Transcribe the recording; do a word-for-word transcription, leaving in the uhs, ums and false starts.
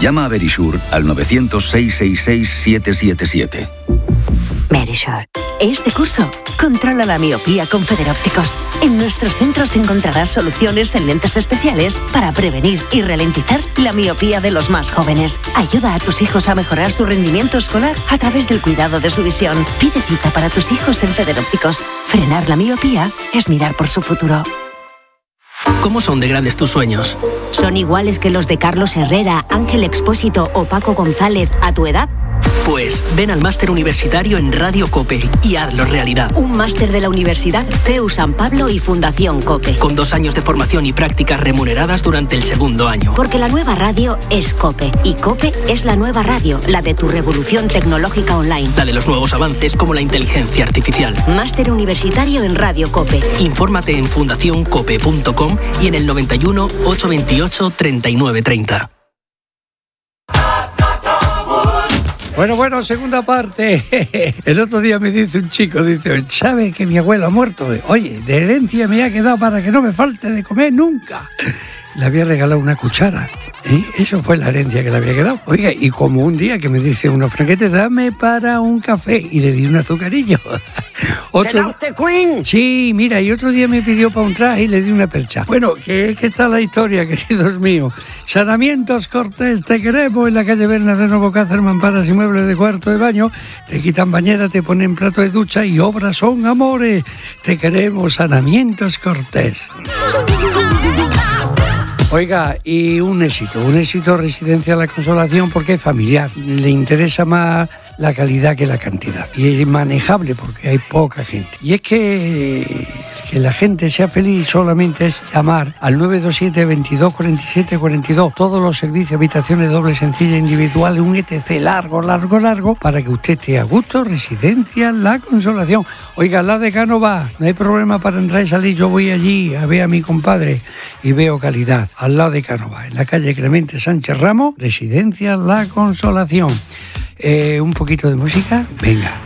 Llama a Verisure al novecientos, seiscientos sesenta y seis, siete siete siete. Verisure. Este curso, controla la miopía con Federópticos. En nuestros centros encontrarás soluciones en lentes especiales para prevenir y ralentizar la miopía de los más jóvenes. Ayuda a tus hijos a mejorar su rendimiento escolar a través del cuidado de su visión. Pide cita para tus hijos en Federópticos. Frenar la miopía es mirar por su futuro. ¿Cómo son de grandes tus sueños? ¿Son iguales que los de Carlos Herrera, Ángel Expósito o Paco González a tu edad? Pues ven al máster universitario en Radio COPE y hazlo realidad. Un máster de la Universidad C E U San Pablo y Fundación COPE. Con dos años de formación y prácticas remuneradas durante el segundo año. Porque la nueva radio es COPE. Y COPE es la nueva radio, la de tu revolución tecnológica online. La de los nuevos avances como la inteligencia artificial. Máster universitario en Radio COPE. Infórmate en fundación cope punto com y en el noventa y uno, ochocientos veintiocho, treinta y nueve treinta. Bueno, bueno, segunda parte. El otro día me dice un chico, dice, ¿sabe que mi abuelo ha muerto? Oye, de herencia me ha quedado para que no me falte de comer nunca. Le había regalado una cuchara. ¿Eh? Eso fue la herencia que le había quedado. Oiga, y como un día que me dice uno, Franquete, dame para un café, y le di un azucarillo. Otro... Queen? Sí, mira, y otro día me pidió para un traje y le di una percha. Bueno, que, que está la historia, queridos míos. Sanamientos Cortés, te queremos en la calle Bernardino Bocácer, mamparas y muebles de cuarto de baño. Te quitan bañera, te ponen plato de ducha y obras son amores. Te queremos, Sanamientos Cortés. Oiga, y un éxito, un éxito Residencia La Consolación porque es familiar, le interesa más la calidad que la cantidad y es manejable porque hay poca gente. Y es que que la gente sea feliz solamente es llamar al nueve dos siete, veintidós, cuarenta y siete, cuarenta y dos. Todos los servicios, habitaciones dobles, sencillas, individuales, un etcétera largo, largo, largo, para que usted esté a gusto. Residencia La Consolación. Oiga, la de Cánovas, no hay problema para entrar y salir. Yo voy allí a ver a mi compadre y veo calidad. Al lado de Cánovas, en la calle Clemente Sánchez Ramos, Residencia La Consolación. Eh, un poquito de música, venga.